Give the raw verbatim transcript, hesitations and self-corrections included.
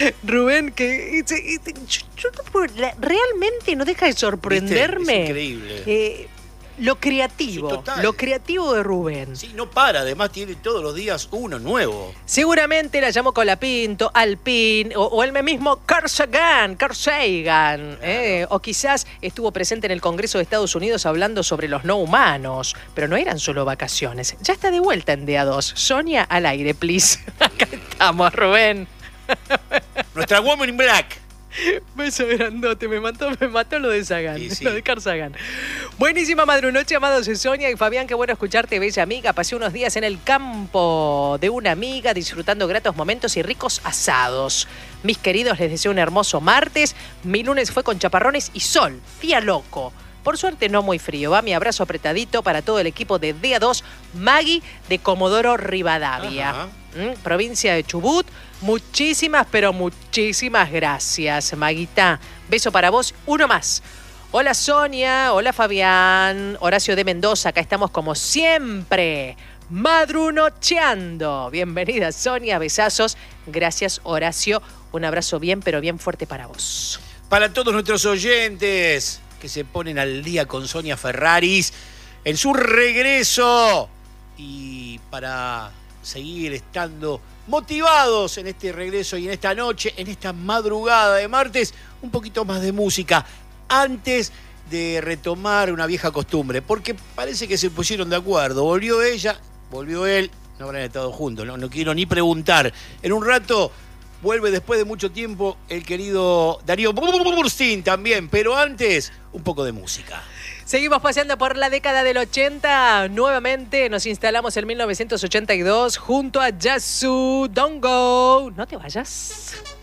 Rubén, que yo, yo no puedo, realmente no deja de sorprenderme. ¿Viste? Es increíble. Eh, lo creativo, sí, lo creativo de Rubén. Sí, no para, además tiene todos los días uno nuevo. Seguramente la llamó Colapinto, Alpín, o, o él mismo Carl Sagan, Carl Sagan, claro. eh, o quizás estuvo presente en el Congreso de Estados Unidos hablando sobre los no humanos, pero no eran solo vacaciones. Ya está de vuelta en D A dos. Sonia, al aire, please. Acá estamos, Rubén. Nuestra Woman in Black. Beso grandote, me mató, me mató lo de Sagan, sí, sí. lo de Carl Sagan. Buenísima madrunoche, amados de Sonia y Fabián, qué bueno escucharte, bella amiga. Pasé unos días en el campo de una amiga, disfrutando gratos momentos y ricos asados. Mis queridos, les deseo un hermoso martes. Mi lunes fue con chaparrones y sol, día loco. Por suerte no muy frío, va mi abrazo apretadito para todo el equipo de D A dos, Maggie de Comodoro Rivadavia, ¿Mm? provincia de Chubut. Muchísimas, pero muchísimas gracias, Maguita. Beso para vos, uno más. Hola Sonia, hola Fabián, Horacio de Mendoza, acá estamos como siempre, madrunocheando. Bienvenida Sonia, besazos. Gracias Horacio, un abrazo bien, pero bien fuerte para vos. Para todos nuestros oyentes que se ponen al día con Sonia Ferraris en su regreso y para seguir estando motivados en este regreso y en esta noche, en esta madrugada de martes, un poquito más de música antes de retomar una vieja costumbre, porque parece que se pusieron de acuerdo. Volvió ella, volvió él, no habrán estado juntos, no, no quiero ni preguntar. En un rato vuelve después de mucho tiempo el querido Darío Burstein también, pero antes, un poco de música. Seguimos paseando por la década del ochenta. Nuevamente nos instalamos en mil novecientos ochenta y dos junto a Yasu. Don't go. No te vayas.